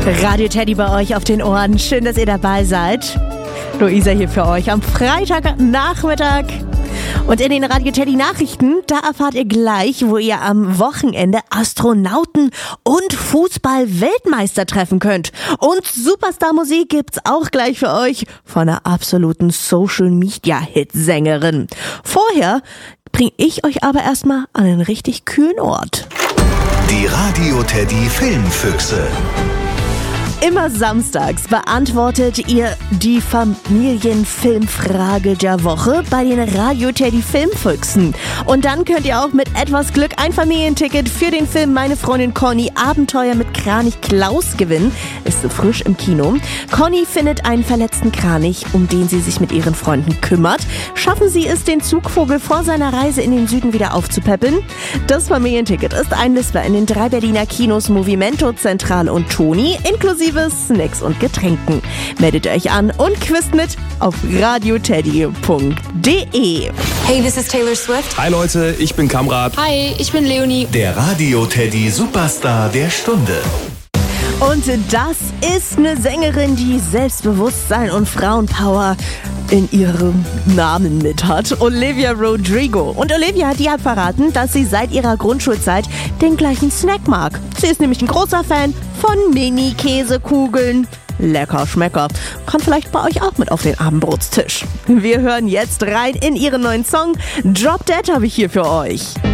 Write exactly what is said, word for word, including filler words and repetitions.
Radio Teddy bei euch auf den Ohren. Schön, dass ihr dabei seid. Luisa hier für euch am Freitagnachmittag. Und in den Radio Teddy Nachrichten, da erfahrt ihr gleich, wo ihr am Wochenende Astronauten und Fußball-Weltmeister treffen könnt. Und Superstar-Musik gibt's auch gleich für euch von einer absoluten Social-Media-Hit-Sängerin. Vorher bringe ich euch aber erstmal an einen richtig kühlen Ort. Die Radio Teddy Filmfüchse. Immer samstags beantwortet ihr die Familienfilmfrage der Woche bei den Radio Teddy Filmfüchsen. Und dann könnt ihr auch mit etwas Glück ein Familienticket für den Film Meine Freundin Conny Abenteuer mit Kranich Klaus gewinnen. Ist so frisch im Kino. Conny findet einen verletzten Kranich, um den sie sich mit ihren Freunden kümmert. Schaffen sie es, den Zugvogel vor seiner Reise in den Süden wieder aufzupäppeln? Das Familienticket ist einlösbar in den drei Berliner Kinos Movimento, Zentrale und Toni, inklusive Snacks und Getränken. Meldet euch an und quizt mit auf radio teddy punkt de. Hey, this is Taylor Swift. Hi Leute, ich bin Kamrat. Hi, ich bin Leonie. Der Radio Teddy Superstar der Stunde. Und das ist eine Sängerin, die Selbstbewusstsein und Frauenpower in ihrem Namen mit hat. Olivia Rodrigo. Und Olivia, die hat verraten, dass sie seit ihrer Grundschulzeit den gleichen Snack mag. Sie ist nämlich ein großer Fan von Mini-Käsekugeln. Lecker Schmecker. Kann vielleicht bei euch auch mit auf den Abendbrotstisch. Wir hören jetzt rein in ihren neuen Song. Drop Dead habe ich hier für euch.